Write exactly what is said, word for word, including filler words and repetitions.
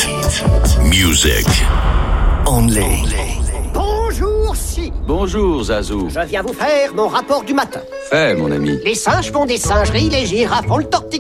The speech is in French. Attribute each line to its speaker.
Speaker 1: Hit music only.
Speaker 2: Bonjour, si.
Speaker 3: Bonjour, Zazou.
Speaker 2: Je viens vous faire mon rapport du matin.
Speaker 3: Fais, mon ami.
Speaker 2: Les singes font des singeries, les girafes font le torticolis.